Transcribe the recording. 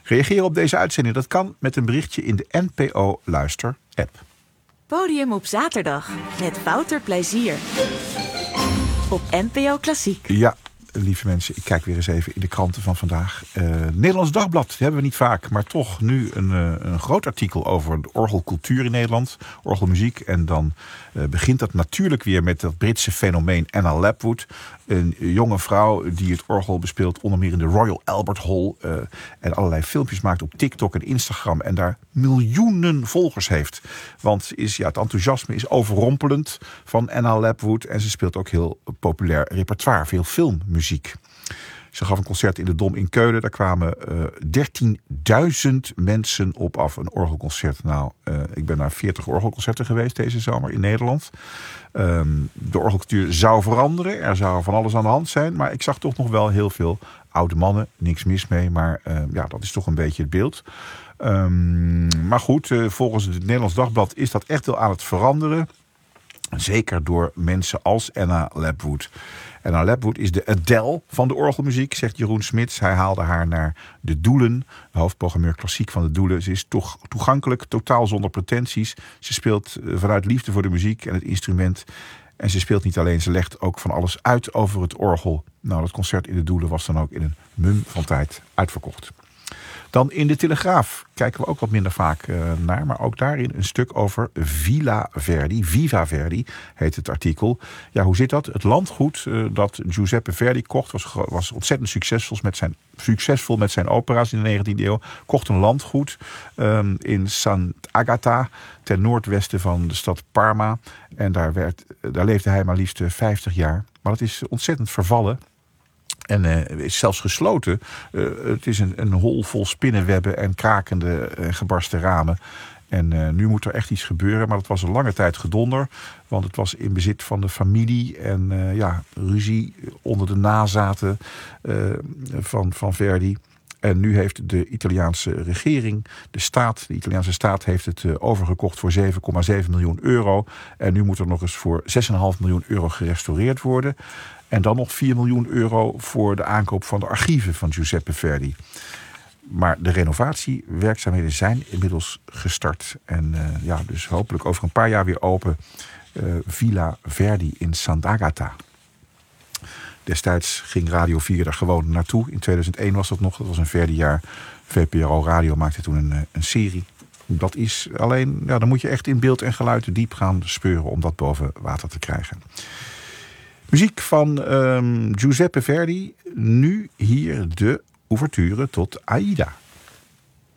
Reageren op deze uitzending, dat kan met een berichtje in de NPO Luister app. Podium op zaterdag met Wouter Plezier. Op NPO Klassiek. Ja, lieve mensen, ik kijk weer eens even in de kranten van vandaag. Nederlands Dagblad, die hebben we niet vaak, maar toch nu een groot artikel over de orgelcultuur in Nederland, orgelmuziek. En dan begint dat natuurlijk weer met dat Britse fenomeen Anna Lapwood. Een jonge vrouw die het orgel bespeelt, onder meer in de Royal Albert Hall. En allerlei filmpjes maakt op TikTok en Instagram. En daar miljoenen volgers heeft. Want het enthousiasme is overrompelend van Anna Lapwood. En ze speelt ook heel populair repertoire, veel filmmuziek. Ze gaf een concert in de Dom in Keulen. Daar kwamen 13.000 mensen op af. Een orgelconcert. Nou, ik ben naar 40 orgelconcerten geweest deze zomer in Nederland. De orgelcultuur zou veranderen. Er zou van alles aan de hand zijn. Maar ik zag toch nog wel heel veel oude mannen. Niks mis mee. Maar dat is toch een beetje het beeld. Maar goed, volgens het Nederlands Dagblad is dat echt wel aan het veranderen. Zeker door mensen als Anna Lapwood. Anna Lapwood is de Adele van de orgelmuziek, zegt Jeroen Smits. Hij haalde haar naar De Doelen, de hoofdprogrammeur klassiek van De Doelen. Ze is toch toegankelijk, totaal zonder pretenties. Ze speelt vanuit liefde voor de muziek en het instrument. En ze speelt niet alleen, ze legt ook van alles uit over het orgel. Nou, dat concert in De Doelen was dan ook in een mum van tijd uitverkocht. Dan in de Telegraaf kijken we ook wat minder vaak naar. Maar ook daarin een stuk over Villa Verdi. Viva Verdi heet het artikel. Ja, hoe zit dat? Het landgoed dat Giuseppe Verdi kocht was ontzettend succesvol met zijn opera's in de 19e eeuw. Kocht een landgoed in Sant'Agata, ten noordwesten van de stad Parma. En daar leefde hij maar liefst 50 jaar. Maar dat is ontzettend vervallen. En is zelfs gesloten. Het is een hol vol spinnenwebben en krakende gebarsten ramen. En nu moet er echt iets gebeuren. Maar het was een lange tijd gedonder. Want het was in bezit van de familie. En ruzie onder de nazaten van Verdi. En nu heeft de Italiaanse regering, de Italiaanse staat heeft het overgekocht voor 7,7 miljoen euro. En nu moet er nog eens voor 6,5 miljoen euro gerestaureerd worden. En dan nog 4 miljoen euro voor de aankoop van de archieven van Giuseppe Verdi. Maar de renovatiewerkzaamheden zijn inmiddels gestart. En dus hopelijk over een paar jaar weer open Villa Verdi in Sant'Agata. Destijds ging Radio 4 daar gewoon naartoe. In 2001 was dat nog. Dat was een Verdi-jaar. VPRO Radio maakte toen een serie. Dat is alleen, dan moet je echt in beeld en geluid diep gaan speuren om dat boven water te krijgen. Muziek van Giuseppe Verdi. Nu hier de ouverture tot Aida.